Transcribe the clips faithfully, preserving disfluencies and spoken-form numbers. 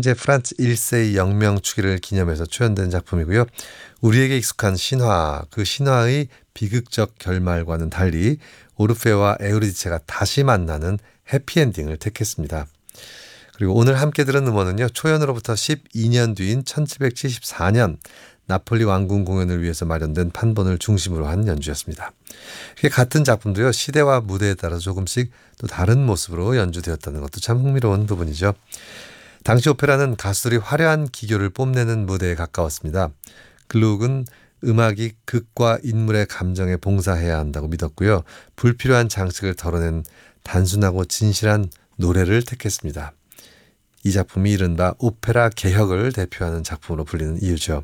황제 프란츠 일 세의 영명 축일을 기념해서 초연된 작품이고요. 우리에게 익숙한 신화, 그 신화의 비극적 결말과는 달리 오르페와 에우리디체가 다시 만나는 해피엔딩을 택했습니다. 그리고 오늘 함께 들은 음원은요. 초연으로부터 십이 년 뒤인 천칠백칠십사 년 나폴리 왕궁 공연을 위해서 마련된 판본을 중심으로 한 연주였습니다. 같은 작품도요. 시대와 무대에 따라 조금씩 또 다른 모습으로 연주되었다는 것도 참 흥미로운 부분이죠. 당시 오페라는 가수들이 화려한 기교를 뽐내는 무대에 가까웠습니다. 글룩은 음악이 극과 인물의 감정에 봉사해야 한다고 믿었고요. 불필요한 장식을 덜어낸 단순하고 진실한 노래를 택했습니다. 이 작품이 이른바 오페라 개혁을 대표하는 작품으로 불리는 이유죠.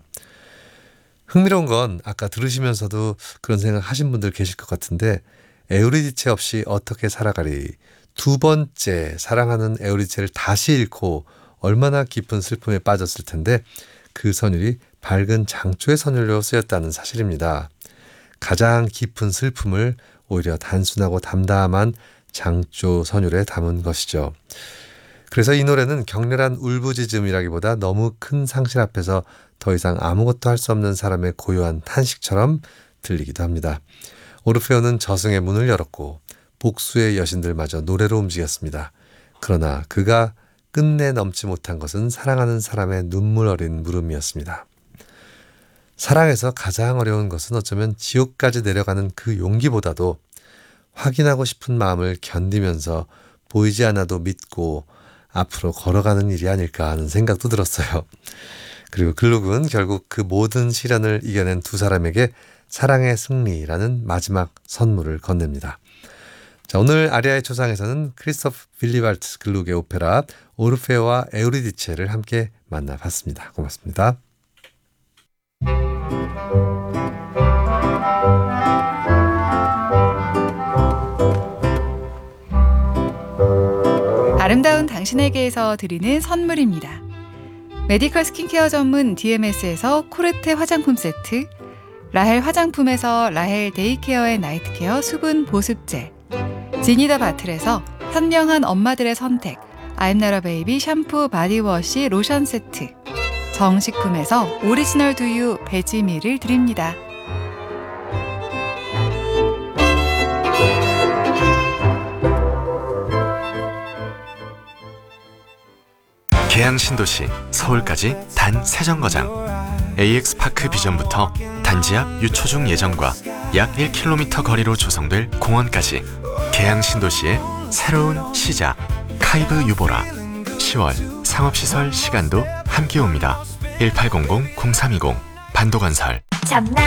흥미로운 건 아까 들으시면서도 그런 생각하신 분들 계실 것 같은데 에우리디체 없이 어떻게 살아가리. 두 번째 사랑하는 에우리디체를 다시 잃고 얼마나 깊은 슬픔에 빠졌을 텐데 그 선율이 밝은 장조의 선율로 쓰였다는 사실입니다. 가장 깊은 슬픔을 오히려 단순하고 담담한 장조 선율에 담은 것이죠. 그래서 이 노래는 격렬한 울부짖음이라기보다 너무 큰 상실 앞에서 더 이상 아무것도 할 수 없는 사람의 고요한 탄식처럼 들리기도 합니다. 오르페오는 저승의 문을 열었고 복수의 여신들마저 노래로 움직였습니다. 그러나 그가 끝내 넘지 못한 것은 사랑하는 사람의 눈물 어린 물음이었습니다. 사랑에서 가장 어려운 것은 어쩌면 지옥까지 내려가는 그 용기보다도 확인하고 싶은 마음을 견디면서 보이지 않아도 믿고 앞으로 걸어가는 일이 아닐까 하는 생각도 들었어요. 그리고 글룩은 결국 그 모든 시련을 이겨낸 두 사람에게 사랑의 승리라는 마지막 선물을 건넵니다. 자, 오늘 아리아의 초상에서는 크리스토프 빌리발트 글룩의 오페라 오르페오와 에우리디체를 함께 만나봤습니다. 고맙습니다. 아름다운 당신에게에서 드리는 선물입니다. 메디컬 스킨케어 전문 디엠에스에서 코르테 화장품 세트, 라헬 화장품에서 라헬 데이케어 앤 나이트케어 수분 보습제, 지니더 바틀에서 현명한 엄마들의 선택 아임나라 베이비 샴푸 바디워시 로션 세트, 정식품에서 오리지널 두유 베지밀을 드립니다. 계양 신도시 서울까지 단 세 정거장 에이엑스파크 비전부터 단지 앞 유초중 예정과 약 일 킬로미터 거리로 조성될 공원까지 계양 신도시의 새로운 시작 카이브 유보라 시월 상업시설 시간도 함께 옵니다. 일팔공공 공삼이공 반도건설